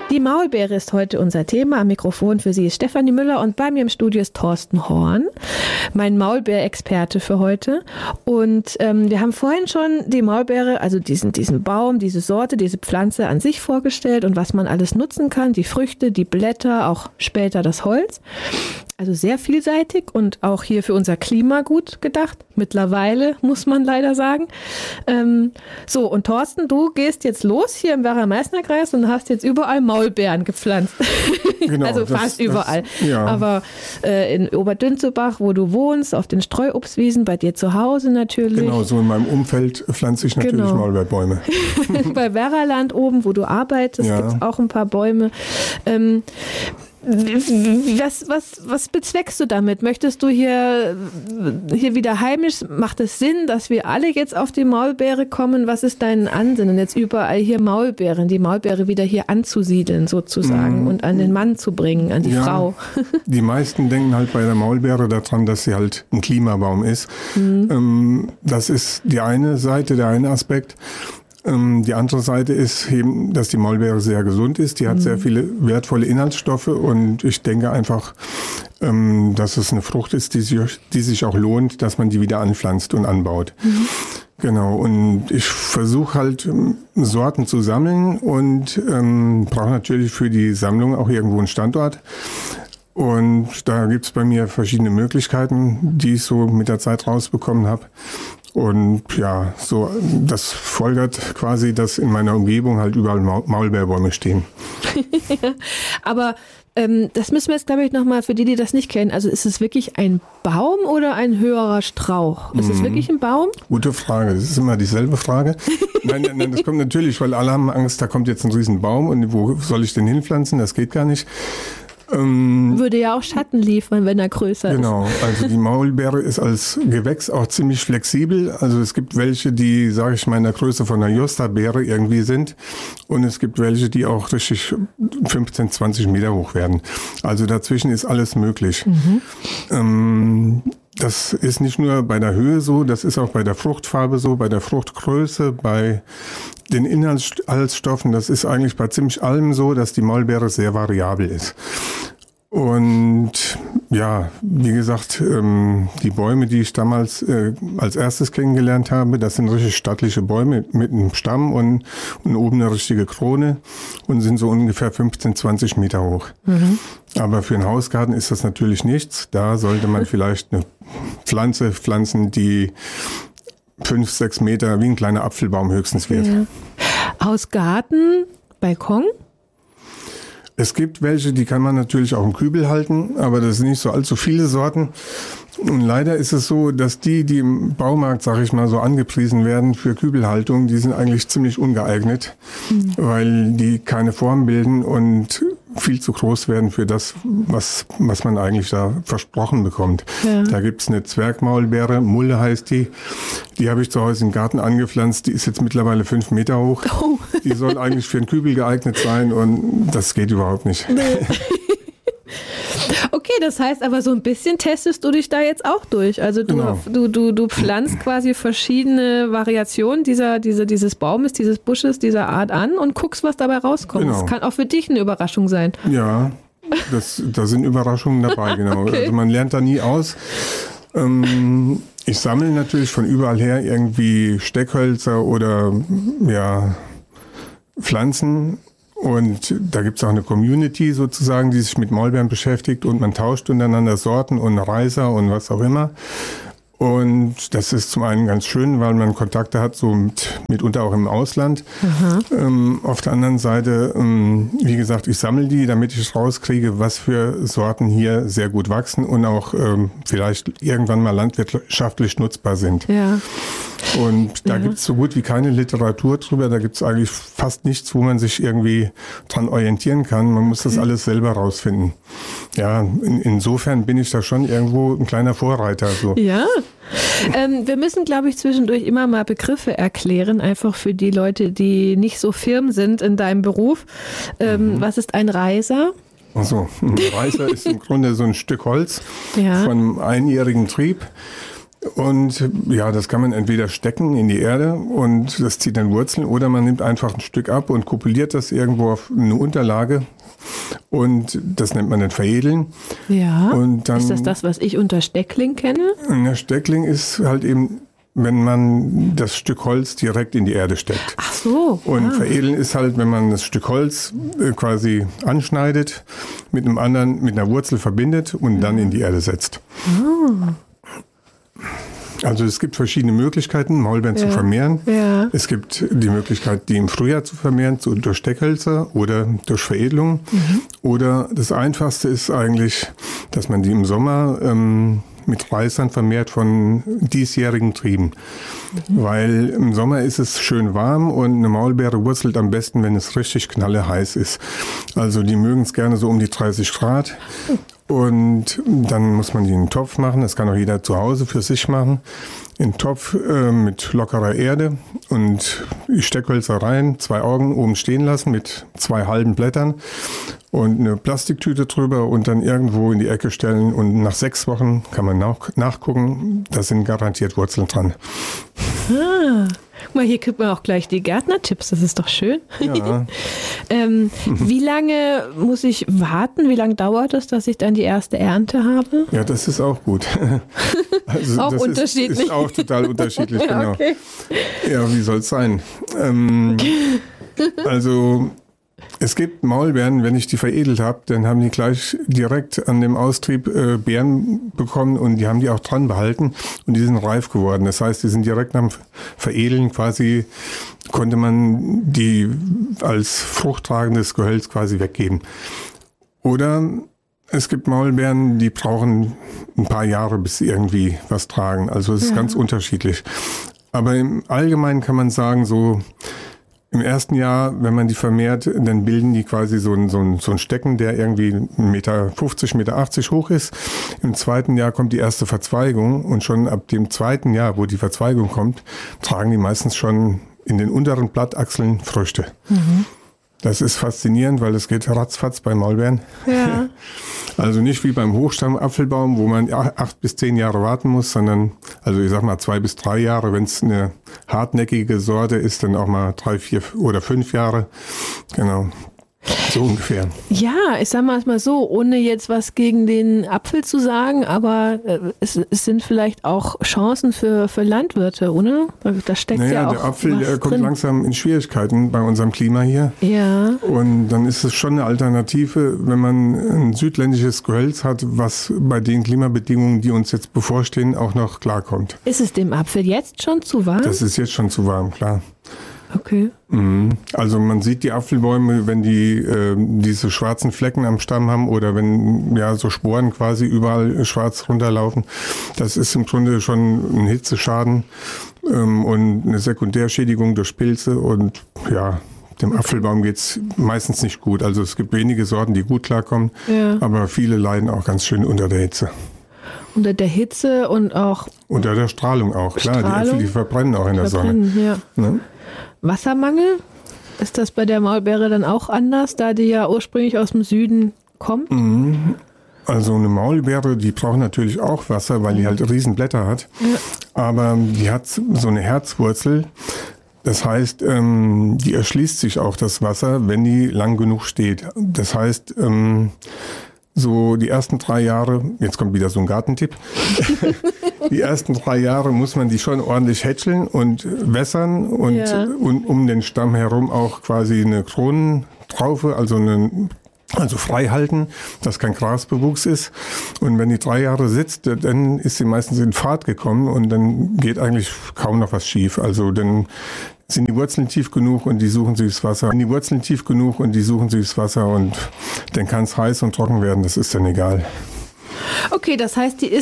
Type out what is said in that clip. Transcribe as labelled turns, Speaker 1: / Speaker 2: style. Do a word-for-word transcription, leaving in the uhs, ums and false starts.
Speaker 1: Die Maulbeere ist heute unser Thema. Am Mikrofon für Sie ist Stefanie Müller und bei mir im Studio ist Thorsten Horn, mein Maulbeerexperte für heute. Und ähm, wir haben vorhin schon die Maulbeere, also diesen, diesen Baum, diese Sorte, diese Pflanze an sich vorgestellt und was man alles nutzen kann. Die Früchte, die Blätter, auch später das Holz. Also sehr vielseitig und auch hier für unser Klima gut gedacht. Mittlerweile, muss man leider sagen. Ähm, so, und Thorsten, du gehst jetzt los hier im Werra-Meißner-Kreis und hast jetzt überall Maulbeeren gepflanzt. Genau, also das, fast überall. Das, ja. Aber äh, in Oberdünzebach, wo du wohnst, auf den Streuobstwiesen, bei dir zu Hause natürlich.
Speaker 2: Genau, so in meinem Umfeld pflanze ich natürlich genau. Maulbeerbäume.
Speaker 1: Bei Werraland oben, wo du arbeitest, ja. gibt es auch ein paar Bäume. Ähm, Was, was, was bezweckst du damit? Möchtest du hier, hier wieder heimisch? Macht es Sinn, dass wir alle jetzt auf die Maulbeere kommen? Was ist dein Ansinnen, jetzt überall hier Maulbeeren, die Maulbeere wieder hier anzusiedeln sozusagen mm. und an den Mann zu bringen, an die ja, Frau?
Speaker 2: Die meisten denken halt bei der Maulbeere daran, dass sie halt ein Klimabaum ist. Mm. Ähm, das ist die eine Seite, der eine Aspekt. Die andere Seite ist eben, dass die Maulbeere sehr gesund ist. Die hat mhm. sehr viele wertvolle Inhaltsstoffe und ich denke einfach, dass es eine Frucht ist, die sich, die sich auch lohnt, dass man die wieder anpflanzt und anbaut. Mhm. Genau, und ich versuche halt Sorten zu sammeln und ähm, brauche natürlich für die Sammlung auch irgendwo einen Standort. Und da gibt's bei mir verschiedene Möglichkeiten, die ich so mit der Zeit rausbekommen habe. Und ja, so das folgert quasi, dass in meiner Umgebung halt überall Maulbeerbäume stehen.
Speaker 1: Aber ähm, das müssen wir jetzt, glaube ich, nochmal für die, die das nicht kennen. Also ist es wirklich ein Baum oder ein höherer Strauch? Ist es wirklich ein Baum?
Speaker 2: Gute Frage. Das ist immer dieselbe Frage. Nein, nein, das kommt natürlich, weil alle haben Angst, da kommt jetzt ein riesen Baum und wo soll ich den hinpflanzen? Das geht gar nicht.
Speaker 1: Ähm, Würde ja auch Schatten liefern, wenn er größer
Speaker 2: genau, ist. Genau, also die Maulbeere ist als Gewächs auch ziemlich flexibel. Also es gibt welche, die, sage ich mal, in der Größe von einer Josta-Beere irgendwie sind. Und es gibt welche, die auch richtig fünfzehn, zwanzig Meter hoch werden. Also dazwischen ist alles möglich. Mhm. Ähm, das ist nicht nur bei der Höhe so, das ist auch bei der Fruchtfarbe so, bei der Fruchtgröße, bei den Inhaltsstoffen. Das ist eigentlich bei ziemlich allem so, dass die Maulbeere sehr variabel ist. Und ja, wie gesagt, ähm, die Bäume, die ich damals äh, als erstes kennengelernt habe, das sind richtig stattliche Bäume mit einem Stamm und, und oben eine richtige Krone und sind so ungefähr fünfzehn, zwanzig Meter hoch. Mhm. Aber für einen Hausgarten ist das natürlich nichts. Da sollte man vielleicht eine Pflanze pflanzen, die fünf, sechs Meter wie ein kleiner Apfelbaum höchstens wird.
Speaker 1: Ja. Hausgarten, Balkon?
Speaker 2: Es gibt welche, die kann man natürlich auch im Kübel halten, aber das sind nicht so allzu viele Sorten. Und leider ist es so, dass die, die im Baumarkt, sag ich mal, so angepriesen werden für Kübelhaltung, die sind eigentlich ziemlich ungeeignet, mhm. weil die keine Form bilden und viel zu groß werden für das, was, was man eigentlich da versprochen bekommt. Ja. Da gibt's eine Zwergmaulbeere, Mulle heißt die. Die habe ich zu Hause im Garten angepflanzt. Die ist jetzt mittlerweile fünf Meter hoch. Oh. Die soll eigentlich für einen Kübel geeignet sein und das geht überhaupt nicht. Nee.
Speaker 1: Okay, das heißt aber so ein bisschen testest du dich da jetzt auch durch. Also du, genau. du, du, du pflanzt quasi verschiedene Variationen dieser, dieser, dieses Baumes, dieses Busches, dieser Art an und guckst, was dabei rauskommt. Genau. Das kann auch für dich eine Überraschung sein.
Speaker 2: Ja, das, da sind Überraschungen dabei, genau. Okay. Also man lernt da nie aus. Ähm, ich sammle natürlich von überall her irgendwie Steckhölzer oder ja, Pflanzen. Und da gibt es auch eine Community sozusagen, die sich mit Maulbeeren beschäftigt und man tauscht untereinander Sorten und Reiser und was auch immer. Und das ist zum einen ganz schön, weil man Kontakte hat, so mit, mitunter auch im Ausland. Ähm, auf der anderen Seite, ähm, wie gesagt, ich sammle die, damit ich rauskriege, was für Sorten hier sehr gut wachsen und auch ähm, vielleicht irgendwann mal landwirtschaftlich nutzbar sind. Ja. Und da ja. gibt es so gut wie keine Literatur drüber. Da gibt es eigentlich fast nichts, wo man sich irgendwie dran orientieren kann. Man muss okay. das alles selber rausfinden. Ja, in, insofern bin ich da schon irgendwo ein kleiner Vorreiter. So.
Speaker 1: Ja. Ähm, wir müssen, glaube ich, zwischendurch immer mal Begriffe erklären, einfach für die Leute, die nicht so firm sind in deinem Beruf. Ähm, mhm. Was ist ein Reiser?
Speaker 2: Also, ein Reiser ist im Grunde so ein Stück Holz ja. von einem einjährigen Trieb. Und ja, das kann man entweder stecken in die Erde und das zieht dann Wurzeln oder man nimmt einfach ein Stück ab und kopuliert das irgendwo auf eine Unterlage und das nennt man dann Veredeln.
Speaker 1: Ja,
Speaker 2: und dann,
Speaker 1: ist das das, was ich unter Steckling kenne?
Speaker 2: Der Steckling ist halt eben, wenn man das Stück Holz direkt in die Erde steckt.
Speaker 1: Ach so.
Speaker 2: Und
Speaker 1: ah.
Speaker 2: Veredeln ist halt, wenn man das Stück Holz äh, quasi anschneidet, mit einem anderen, mit einer Wurzel verbindet und dann in die Erde setzt.
Speaker 1: Ah.
Speaker 2: Also es gibt verschiedene Möglichkeiten, Maulbeeren ja. zu vermehren.
Speaker 1: Ja.
Speaker 2: Es gibt die Möglichkeit, die im Frühjahr zu vermehren, so durch Steckhölzer oder durch Veredelung. Mhm. Oder das Einfachste ist eigentlich, dass man die im Sommer ähm, mit Reißern vermehrt von diesjährigen Trieben. Mhm. Weil im Sommer ist es schön warm und eine Maulbeere wurzelt am besten, wenn es richtig knalleheiß ist. Also die mögen es gerne so um die dreißig Grad. Und dann muss man die in einen Topf machen. Das kann auch jeder zu Hause für sich machen. In einen Topf äh, mit lockerer Erde und die Steckhölzer rein, zwei Augen oben stehen lassen mit zwei halben Blättern und eine Plastiktüte drüber und dann irgendwo in die Ecke stellen. Und nach sechs Wochen kann man nach, nachgucken, da sind garantiert Wurzeln dran.
Speaker 1: Ah. Guck mal, hier kriegt man auch gleich die Gärtnertipps, das ist doch schön.
Speaker 2: Ja.
Speaker 1: ähm, wie lange muss ich warten? Wie lange dauert es, dass ich dann die erste Ernte habe?
Speaker 2: Ja, das ist auch gut. Also
Speaker 1: auch
Speaker 2: das
Speaker 1: unterschiedlich.
Speaker 2: Ist, ist auch total unterschiedlich, genau.
Speaker 1: Okay.
Speaker 2: Ja, wie soll es sein? Ähm, also es gibt Maulbeeren, wenn ich die veredelt habe, dann haben die gleich direkt an dem Austrieb äh, Beeren bekommen und die haben die auch dran behalten und die sind reif geworden. Das heißt, die sind direkt nach dem Veredeln quasi, konnte man die als fruchttragendes Gehölz quasi weggeben. Oder es gibt Maulbeeren, die brauchen ein paar Jahre, bis sie irgendwie was tragen. Also es ist ja. ganz unterschiedlich. Aber im Allgemeinen kann man sagen, so im ersten Jahr, wenn man die vermehrt, dann bilden die quasi so ein, so ein, so ein Stecken, der irgendwie ein Meter fünfzig, Meter achtzig hoch ist. Im zweiten Jahr kommt die erste Verzweigung und schon ab dem zweiten Jahr, wo die Verzweigung kommt, tragen die meistens schon in den unteren Blattachseln Früchte. Mhm. Das ist faszinierend, weil es geht ratzfatz bei Maulbeeren.
Speaker 1: Ja.
Speaker 2: Also nicht wie beim Hochstamm-Apfelbaum, wo man acht bis zehn Jahre warten muss, sondern, also ich sag mal zwei bis drei Jahre. Wenn es eine hartnäckige Sorte ist, dann auch mal drei, vier oder fünf Jahre. Genau. So ungefähr.
Speaker 1: Ja, ich sag mal mal so, ohne jetzt was gegen den Apfel zu sagen, aber äh, es, es sind vielleicht auch Chancen für, für Landwirte, oder? Da steckt
Speaker 2: naja,
Speaker 1: ja auch
Speaker 2: der Apfel der kommt
Speaker 1: drin.
Speaker 2: langsam in Schwierigkeiten bei unserem Klima hier.
Speaker 1: Ja.
Speaker 2: Und dann ist es schon eine Alternative, wenn man ein südländisches Gehölz hat, was bei den Klimabedingungen, die uns jetzt bevorstehen, auch noch klarkommt.
Speaker 1: Ist es dem Apfel jetzt schon zu warm?
Speaker 2: Das ist jetzt schon zu warm, klar.
Speaker 1: Okay.
Speaker 2: Also man sieht die Apfelbäume, wenn die äh, diese schwarzen Flecken am Stamm haben oder wenn ja so Sporen quasi überall schwarz runterlaufen. Das ist im Grunde schon ein Hitzeschaden ähm, und eine Sekundärschädigung durch Pilze und ja, dem Apfelbaum geht's meistens nicht gut. Also es gibt wenige Sorten, die gut klarkommen, ja. aber viele leiden auch ganz schön unter der Hitze.
Speaker 1: Unter der Hitze und auch
Speaker 2: unter der Strahlung auch, klar.
Speaker 1: Strahlung,
Speaker 2: die Äpfel, die verbrennen auch in der
Speaker 1: verbrennen,
Speaker 2: Sonne.
Speaker 1: Ja. Ne? Wassermangel? Ist das bei der Maulbeere dann auch anders, da die ja ursprünglich aus dem Süden kommt?
Speaker 2: Also eine Maulbeere, die braucht natürlich auch Wasser, weil die halt Riesenblätter hat. Ja. Aber die hat so eine Herzwurzel. Das heißt, ähm, die erschließt sich auch das Wasser, wenn die lang genug steht. Das heißt, ähm, so die ersten drei Jahre, jetzt kommt wieder so ein Gartentipp, die ersten drei Jahre muss man die schon ordentlich hätscheln und wässern und, ja. und um den Stamm herum auch quasi eine Kronentraufe, also eine Also frei halten, dass kein Grasbewuchs ist. Und wenn die drei Jahre sitzt, dann ist sie meistens in Fahrt gekommen und dann geht eigentlich kaum noch was schief. Also dann sind die Wurzeln tief genug und die suchen sich das Wasser. Sind die Wurzeln tief genug und die suchen sich das Wasser und dann kann es heiß und trocken werden, das ist dann egal.
Speaker 1: Okay, das heißt, die ist